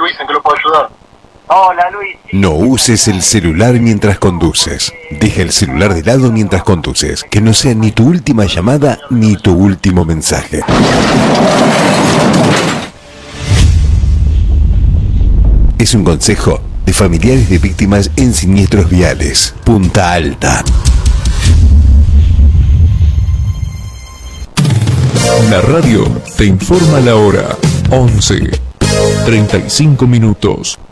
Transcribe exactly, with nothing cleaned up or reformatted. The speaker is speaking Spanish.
Luis, ¿en qué lo puedo ayudar? Hola, Luis. No uses el celular mientras conduces. Deja el celular de lado mientras conduces. Que no sea ni tu última llamada ni tu último mensaje. Es un consejo de familiares de víctimas en siniestros viales. Punta Alta. La radio te informa la hora. once, treinta y cinco minutos.